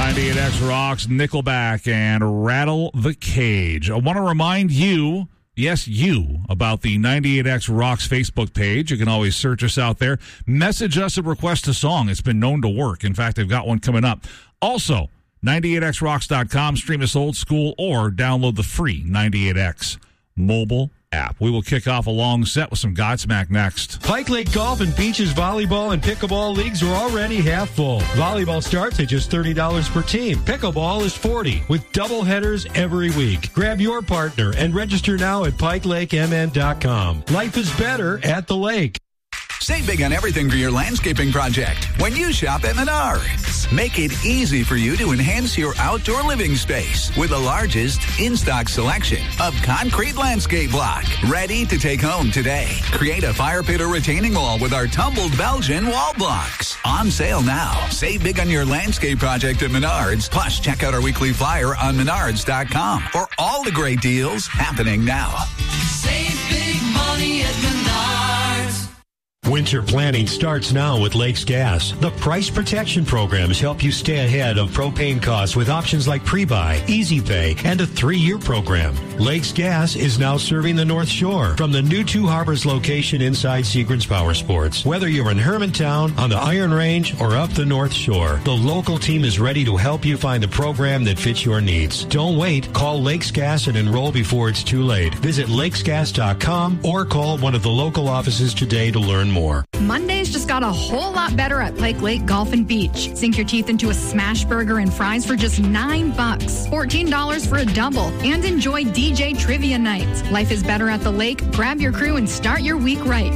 98X Rocks, Nickelback, and Rattle the Cage. I want to remind you, yes, you, about the 98X Rocks Facebook page. You can always search us out there. Message us and request a song. It's been known to work. In fact, I've got one coming up. Also, 98xrocks.com, stream us old school, or download the free 98X mobile app. We will kick off a long set with some Godsmack next. Pike Lake Golf and Beaches volleyball and pickleball leagues are already half full. Volleyball starts at just $30 per team. Pickleball is $40 with double headers every week. Grab your partner and register now at PikeLakeMN.com. Life is better at the lake. Save big on everything for your landscaping project when you shop at Menards. Make it easy for you to enhance your outdoor living space with the largest in-stock selection of concrete landscape block. Ready to take home today. Create a fire pit or retaining wall with our tumbled Belgian wall blocks. On sale now. Save big on your landscape project at Menards. Plus, check out our weekly flyer on Menards.com for all the great deals happening now. Save big money at Menards. Winter planning starts now with Lakes Gas. The Price Protection Programs help you stay ahead of propane costs with options like pre-buy, easy pay, and a 3-year program. Lakes Gas is now serving the North Shore from the new Two Harbors location inside Seagram's Power Sports. Whether you're in Hermantown, on the Iron Range, or up the North Shore, the local team is ready to help you find the program that fits your needs. Don't wait. Call Lakes Gas and enroll before it's too late. Visit lakesgas.com or call one of the local offices today to learn more. Mondays just got a whole lot better at Pike Lake Golf and Beach. Sink your teeth into a smash burger and fries for just $9, $14 for a double, and enjoy DJ Trivia Night. Life is better at the lake. Grab your crew and start your week right.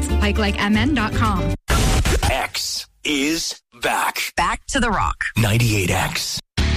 PikeLakeMN.com. X is back. Back to the rock. 98X.